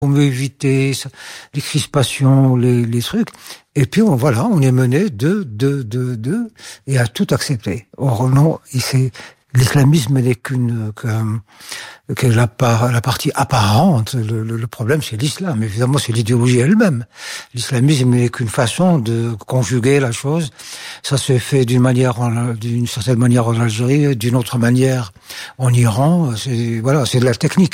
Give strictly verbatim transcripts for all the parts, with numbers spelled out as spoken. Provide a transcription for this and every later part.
on veut éviter les crispations, les, les trucs. Et puis, on, voilà, on est mené de, de, de, de, et à tout accepter. Or, non, c'est, l'islamisme n'est qu'une, que, que la, part, la partie apparente. Le, le, le problème, c'est l'islam. Évidemment, c'est l'idéologie elle-même. L'islamisme n'est qu'une façon de conjuguer la chose. Ça se fait d'une manière, en, d'une certaine manière en Algérie, d'une autre manière en Iran. C'est, voilà, c'est de la technique.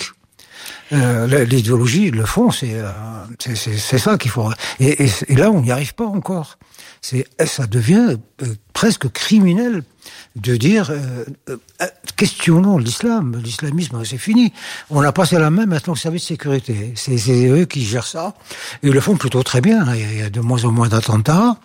Euh, l'idéologie, le fond, c'est, euh, c'est, c'est, c'est ça qu'il faut. Et, et, et là, on n'y arrive pas encore. C'est, ça devient euh, presque criminel de dire euh, euh, questionnons l'islam, l'islamisme, c'est fini. On a passé la main maintenant au service de sécurité. C'est, c'est eux qui gèrent ça. Ils le font plutôt très bien. Il y a de moins en moins d'attentats.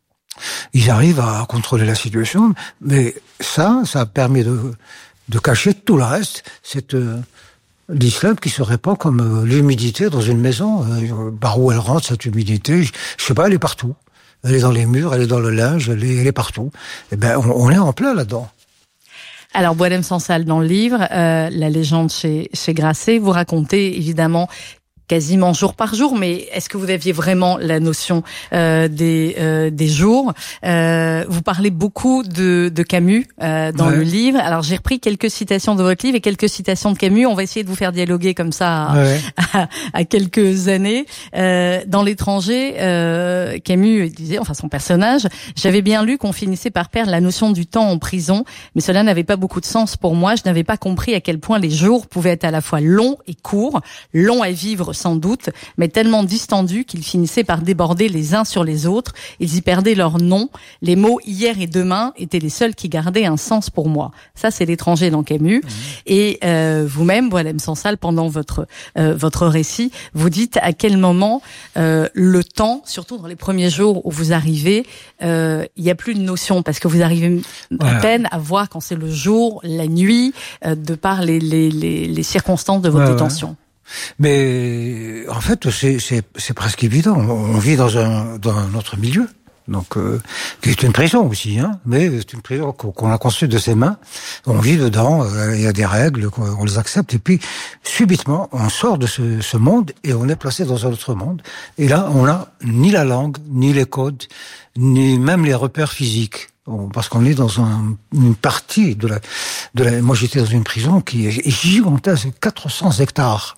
Ils arrivent à contrôler la situation. Mais ça, ça permet de, de cacher tout le reste. Cette euh, l'islam qui se répand comme euh, l'humidité dans une maison. Euh, par où elle rentre, cette humidité, je, je sais pas, elle est partout. Elle est dans les murs, elle est dans le linge, elle est, elle est partout. Eh ben, on, on est en plein là-dedans. Alors, Boualem Sansal, dans le livre, euh, La légende chez, chez Grasset, vous racontez évidemment quasiment jour par jour, mais est-ce que vous aviez vraiment la notion euh, des euh, des jours? euh, Vous parlez beaucoup de, de Camus euh, dans ouais. le livre. Alors j'ai repris quelques citations de votre livre et quelques citations de Camus. On va essayer de vous faire dialoguer comme ça à, ouais. à, à quelques années. Euh, dans L'étranger, euh, Camus disait, enfin son personnage, j'avais bien lu qu'on finissait par perdre la notion du temps en prison, mais cela n'avait pas beaucoup de sens pour moi. Je n'avais pas compris à quel point les jours pouvaient être à la fois longs et courts, longs à vivre sans doute, mais tellement distendus qu'ils finissaient par déborder les uns sur les autres. Ils y perdaient leur nom. Les mots hier et demain étaient les seuls qui gardaient un sens pour moi. Ça, c'est L'étranger dans Camus. Mmh. Et euh, vous-même, Boualem Sansal, pendant votre euh, votre récit, vous dites à quel moment euh, le temps, surtout dans les premiers jours où vous arrivez, euh, il n'y a plus de notion, parce que vous arrivez à ouais. peine à voir quand c'est le jour, la nuit, euh, de par les, les, les, les circonstances de votre ouais, détention. Ouais. Mais en fait, c'est, c'est, c'est presque évident. On vit dans un dans notre milieu, donc euh, qui est une prison aussi, hein. Mais c'est une prison qu'on a construite de ses mains. On vit dedans. Il y a des règles, on les accepte, et puis subitement, on sort de ce, ce monde et on est placé dans un autre monde. Et là, on n'a ni la langue, ni les codes, ni même les repères physiques. Parce qu'on est dans un, une partie de la, de la. Moi, j'étais dans une prison qui est gigantesque, quatre cents hectares.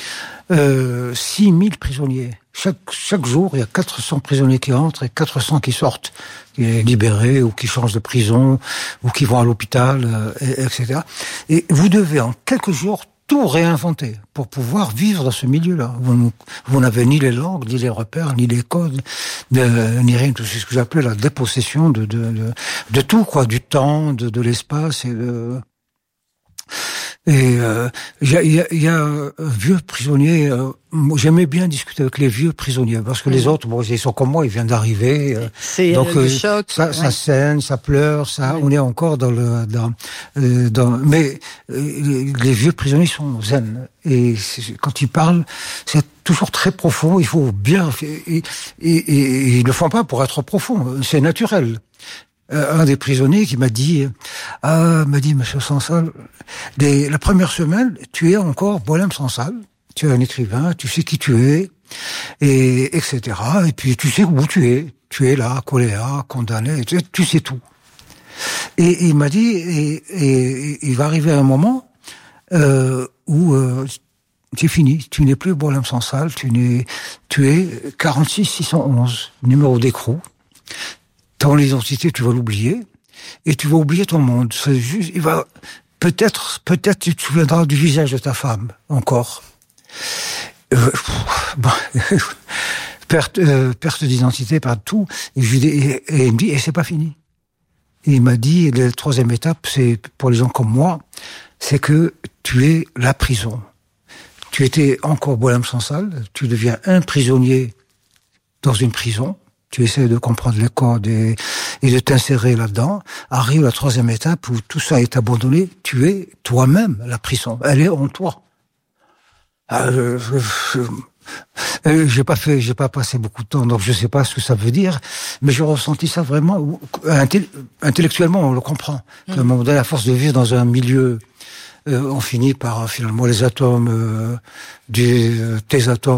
Euh, six mille prisonniers. Chaque, chaque jour, il y a quatre cents prisonniers qui entrent et quatre cents qui sortent, qui sont libérés ou qui changent de prison ou qui vont à l'hôpital, euh, et, etc. Et vous devez en quelques jours tout réinventer pour pouvoir vivre dans ce milieu-là. Vous, vous n'avez ni les langues, ni les repères, ni les codes, de, ni rien. C'est ce que j'appelais la dépossession de, de, de, de tout, quoi, du temps, de, de l'espace et de... Et euh, il y a, y a, y a un vieux prisonnier. Euh, j'aimais bien discuter avec les vieux prisonniers parce que mmh. les autres, bon, ils sont comme moi, ils viennent d'arriver. Euh, c'est donc le euh, choc. Ça, ouais. ça saigne, ça pleure, ça. Ouais. On est encore dans le dans euh, dans. Mais euh, les, les vieux prisonniers sont zen et quand ils parlent, c'est toujours très profond. Il faut bien et, et, et, et ils le font pas pour être profond. C'est naturel. Un des prisonniers qui m'a dit, ah, m'a dit, Monsieur Sansal, des, la première semaine, tu es encore Boualem Sansal, tu es un écrivain, tu sais qui tu es, et etc. Et puis tu sais où tu es, tu es là, collé là, condamné, tu, tu sais tout. Et, et il m'a dit, et, et, et il va arriver un moment euh, où euh, c'est fini, tu n'es plus Boualem Sansal, tu n'es, tu es quarante-six six cent onze, numéro d'écrou. Ton identité, tu vas l'oublier, et tu vas oublier ton monde. C'est juste, il va, peut-être, peut-être tu te souviendras du visage de ta femme, encore. Euh, bon, perte, euh, perte d'identité, perte de tout. Et, je, et, et il me dit, et c'est pas fini. Et il m'a dit, la troisième étape, c'est, pour les gens comme moi, c'est que tu es la prison. Tu étais encore Boualem Sansal, tu deviens un prisonnier dans une prison. Tu essaies de comprendre les codes et, et de t'insérer là-dedans. Arrive la troisième étape où tout ça est abandonné. Tu es toi-même la prison. Elle est en toi. Ah, je, je, je, j'ai pas fait, j'ai pas passé beaucoup de temps, donc je sais pas ce que ça veut dire, mais j'ai ressenti ça vraiment. Intellectuellement, on le comprend. Mmh. À un moment donné, à force de vivre dans un milieu, euh, on finit par finalement les atomes, euh, du, tes atomes.